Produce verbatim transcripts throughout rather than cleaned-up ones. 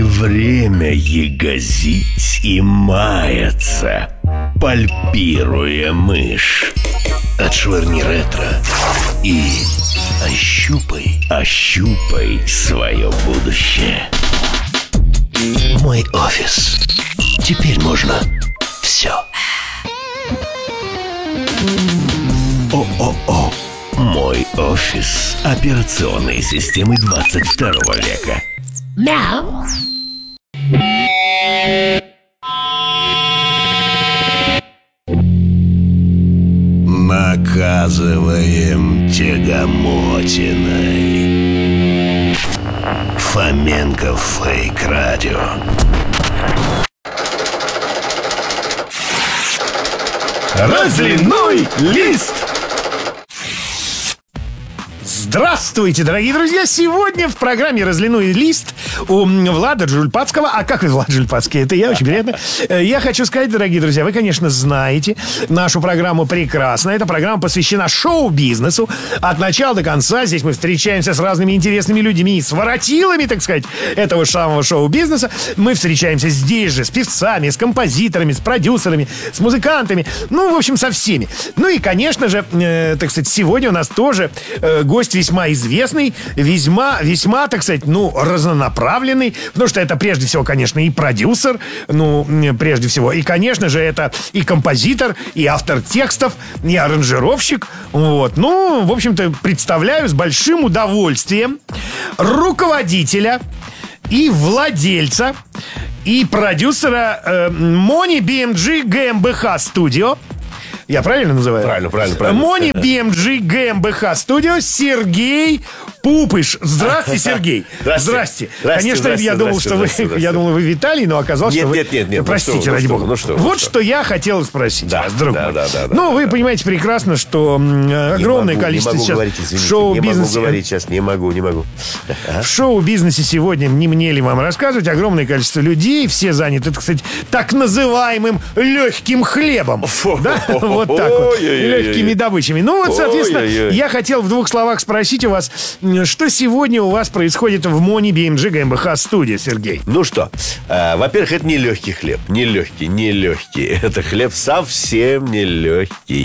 Не время ягозить и маяться, пальпируя мышь. Отшвырни ретро и ощупай, ощупай свое будущее. Мой офис. Теперь можно все. О-о-о. Мой офис операционной системы двадцать второго века. Мяу. Наказываем тягомотиной. Фоменко Фейк Радио. Разливной лист. Здравствуйте, дорогие друзья! Сегодня в программе «Разливной лист» у Влада Джульпацкого. А как вы, Влад Джульпацкий? Это я, очень приятно. Я хочу сказать, дорогие друзья, вы, конечно, знаете нашу программу прекрасно. Эта программа посвящена шоу-бизнесу. От начала до конца здесь мы встречаемся с разными интересными людьми, с воротилами, так сказать, этого самого шоу-бизнеса. Мы встречаемся здесь же с певцами, с композиторами, с продюсерами, с музыкантами. Ну, в общем, со всеми. Ну и, конечно же, э, так сказать, сегодня у нас тоже э, гость весьма известный, весьма, весьма, так сказать, ну, разнонаправленный, потому что это прежде всего, конечно, и продюсер, ну, прежде всего, и, конечно же, это и композитор, и автор текстов, и аранжировщик, вот. Ну, в общем-то, представляю с большим удовольствием руководителя и владельца и продюсера э, Money би эм джи GmbH Studio. Я правильно называю? Правильно, правильно, правильно. Money би эм джи GmbH Studio Сергей Пупыш. Здравствуйте, Сергей. Здравствуйте. Здрасте. Здрасте, Конечно, здрасте, я думал, здрасте, что здрасте, вы, здрасте. я думал, вы Виталий, но оказалось, нет, что вы... Нет, нет, нет. Простите, ну что, ради ну бога. Ну что, вот ну что я хотел спросить да, вас, друг да, мой. да, да, да, ну, да, вы да. понимаете прекрасно, что м, огромное могу, количество не могу сейчас говорить, извините, шоу-бизнеса... Не могу говорить сейчас, не могу, не могу. В шоу-бизнесе сегодня, не мне ли вам рассказывать, огромное количество людей, все заняты, так сказать, так называемым легким хлебом. Да? Вот так вот. Легкими добычами. Ну вот, соответственно, я хотел в двух словах спросить у вас, что сегодня у вас происходит в Money би эм джи GmbH Studio, Сергей? Ну что, э, во-первых, это не легкий хлеб. Не легкий, не легкий. Это хлеб совсем не легкий.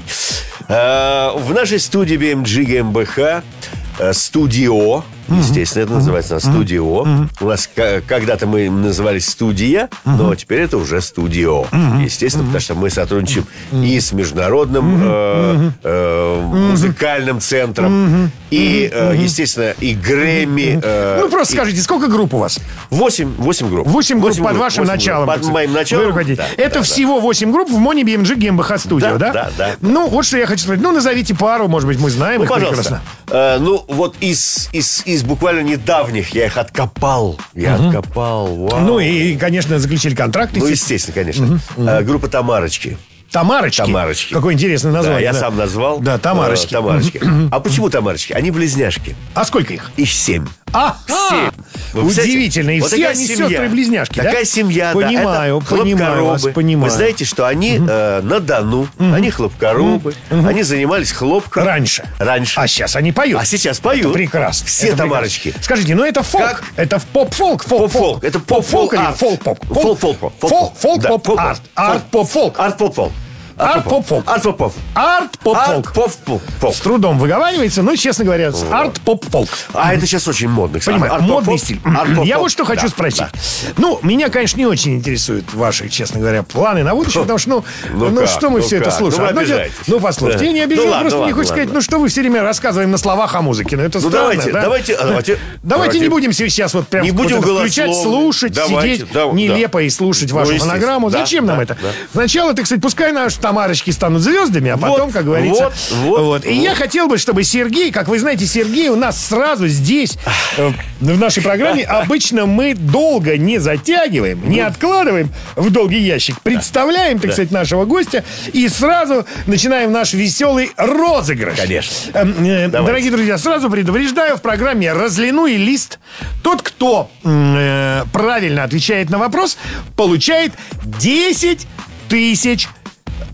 Э, в нашей студии би эм джи GmbH э, студио. Естественно, это называется у нас студио. У нас к- когда-то мы назывались студия, но теперь это уже студио. Естественно, потому что мы сотрудничаем и с международным э, э, музыкальным центром, и, э, естественно, и Грэмми. э, Ну, просто и- скажите, сколько групп у вас? Восемь, восемь групп. Восемь групп под вашим восемь началом. групп. так Под сказать. моим началом. Вы руководите. Да, Это да, всего восемь групп в Money би эм джи GmbH Studio, да? Да, да, да. Ну, вот что я хочу сказать. Ну, назовите пару, может быть, мы знаем Ну, их пожалуйста. прекрасно. Э, ну, вот из, из, из буквально недавних я их откопал. Я откопал. Вау. Ну, и, конечно, заключили контракт. Ну, естественно. естественно, конечно. Э, группа «Тамарочки». Тамарочки. Тамарочки. Какое интересное название. Да, я да. сам назвал. Да, Тамарочки. Э, Тамарочки. А почему Тамарочки? Они близняшки. А сколько их? Их семь. А, Семь. Вы представляете? удивительно. И Вот все такая они семья. сестры-близняшки, да? Такая семья, Понимаю, да. Это понимаю вас, хлопкоробы. понимаю. Вы знаете, что они э, на Дону, они хлопкоробы, они занимались хлопком. Раньше. Раньше. А сейчас они поют. А сейчас поют. Это прекрасно. Все Это Тамарочки. прекрасно. Скажите, ну это фолк. Как? Это поп-фолк. Фолк-фолк. Поп-фолк. Это поп-фолк или арт. фолк-поп? Фолк-фолк. Фолк-поп Да, арт. Арт-поп-фолк. Арт-поп-фолк. Арт-поп-фолк. Арт-поп-фолк. Арт-поп-фолк. Арт-поп-фолк. С трудом выговаривается, но, честно говоря, арт-поп-фолк. А это сейчас очень модно, кстати. Понимаю, Арт-поп-фолк. модный стиль. Арт-поп-фолк. Я вот что хочу Да, спросить. да. Ну, меня, конечно, не очень интересуют ваши, честно говоря, планы на будущее, потому что, ну, Ну ну, как, что мы ну все это как? слушаем? Ну, вы Одно дело- обижаетесь. ну, послушайте, Да. я не Ну, обижаюсь, ладно, просто ладно, мне хочется сказать, ладно. ну, что вы все время рассказываем на словах о музыке. Ну, это Ну, странно, давайте, да? давайте, а, давайте, Давайте не будем сейчас вот прям Не вот будем это включать, голословно. слушать, Давайте, сидеть да, да. нелепо и слушать вашу естественно. фонограмму. Да, Зачем нам да, это? да. Сначала, так сказать, пускай наши Тамарочки станут звездами, а потом, Вот, как говорится... вот, вот, вот. И вот. я хотел бы, чтобы Сергей, как вы знаете, Сергей у нас сразу здесь, э, в нашей программе, обычно мы долго не затягиваем, не откладываем в долгий ящик, представляем, так сказать, нашего гостя и сразу начинаем наш веселый розыгрыш. Конечно. Э, э, Давайте. Дорогие друзья, сразу предупреждаю, в программе «Разлинуй лист» тот, кто э, правильно отвечает на вопрос, получает десять тысяч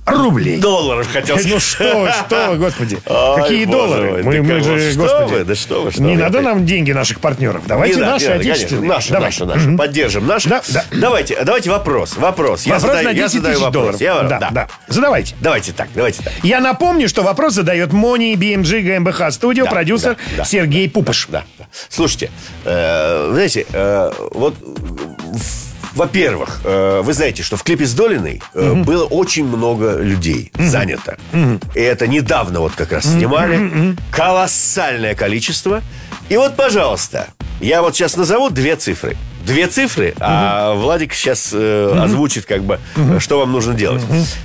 рублей. Долларов хотел сказать. Ну что вы, что вы, господи. Ой, Какие боже доллары? мой, Мы, да мы как же, вот, что господи. вы, да что вы, что Не вы, надо это- нам деньги наших партнеров. Давайте Не надо, наши не надо, отечественные. конечно. Наши, Давай. наши, наши. Поддержим наши. Да, да. Давайте, давайте вопрос. Вопрос. Я Вопрос задаю, на я десять задаю тысяч вопрос. долларов. Я- да, да. Задавайте. Давайте так, давайте так. Я напомню, что вопрос задает Мони би эм джи ГmbH Студио, Да, продюсер да, да. Сергей Пупыш. Да, да. Слушайте, э, знаете, э, вот, в- во-первых, э, вы знаете, что в клипе с Долиной э, было очень много людей занято. И это недавно вот как раз снимали. Колоссальное количество. И вот, пожалуйста, я вот сейчас назову две цифры. Две цифры, а Владик сейчас э, озвучит, как бы, что вам нужно делать.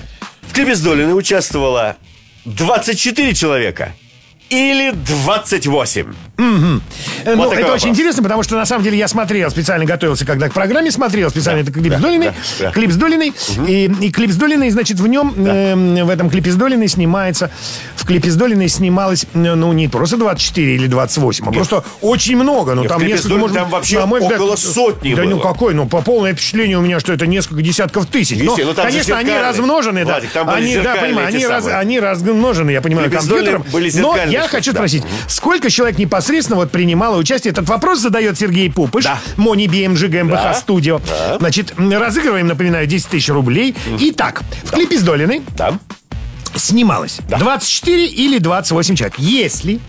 В клипе с Долиной участвовало двадцать четыре человека или двадцать восемь. Ну, такой это вопрос. очень интересно, потому что на самом деле я смотрел, специально готовился, когда к программе смотрел, специально Да, это клип да, с Долиной. да, да. Клип с Долиной. И, и клип с Долиной, значит, в нем, э, в этом клипе с Долиной снимается, в клипе с Долиной снималось, э, ну, не просто двадцать четыре или двадцать восемь, а просто очень много. Ну, Нет, там в клипе с несколько, Долиной может, там вообще на мой взгляд, около сотни Да, ну было. какой, ну, по полное впечатление у меня, что это несколько десятков тысяч. Но, Естественно, ну, там же конечно, они зеркальные. размножены, да. Владик, там были Они, да, зеркальные понимаю, эти они, раз- самые. они размножены, я понимаю, Клипе с Долиной компьютером. были Но зеркальные я штуки, хочу да. спросить, сколько человек непосредственно вот принимало участие? Этот вопрос задает Сергей Пупыш, Да. Мони би эм джи ГmbH Да. Студио. Да. Значит, разыгрываем, напоминаю, десять тысяч рублей. Итак, в клипе с Долиной Да. снималось двадцать четыре или двадцать восемь человек. Если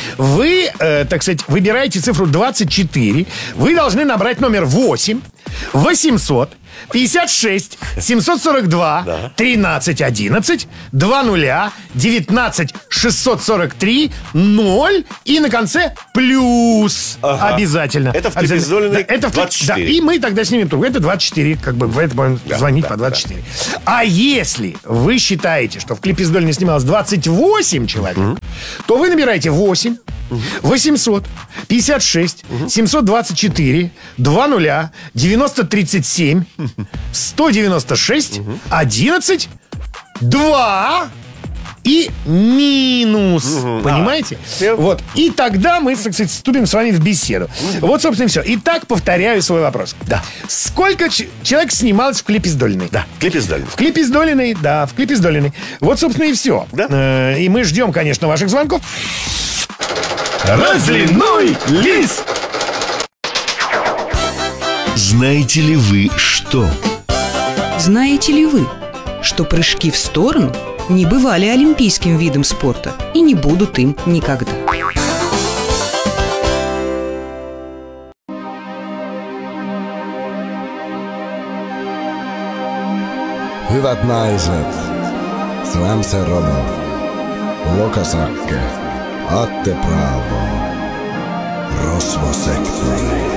вы, э, так сказать, выбираете цифру двадцать четыре, вы должны набрать номер восемь восемьсот пятьдесят шесть семьсот сорок два тринадцать одиннадцать два нуля девятнадцать шестьсот сорок три ноль и на конце плюс. Ага. Обязательно. Это в клипе Обязательно. с Долиной Да, это в клипе- двадцать четыре. Да, и мы тогда снимем трубку. Это двадцать четыре, как бы, в это будем звонить да, по двадцать четыре. А если вы считаете, что в клипе с Долиной снималось двадцать восемь человек, то вы набираете восемь восемьсот пятьдесят шесть семьсот двадцать четыре два нуля девяносто тридцать семь сто девяносто шесть одиннадцать два и минус. Понимаете? Всё. Вот. И тогда мы, так сказать, вступим с вами в беседу. Вот, собственно, и все. Итак, повторяю свой вопрос. Да. Сколько ч- человек снималось в клипе с Долиной? Да, в клипе с Долиной. В клипе с Долиной, да, в клипе с Долиной. Вот, собственно, и все. Да. И мы ждем, конечно, ваших звонков. Разливной лист. Знаете ли вы что? Знаете ли вы, что прыжки в сторону не бывали олимпийским видом спорта и не будут им никогда? Hyvät naiset, Slam Serono, Lokasakke, Atte Bravo, Rosvosektori.